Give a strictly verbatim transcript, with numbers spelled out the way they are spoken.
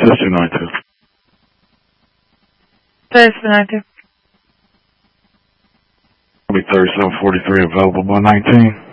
assist you, nine two? Thursday, nine two. I'll be thirty-seven forty-three available by nineteen.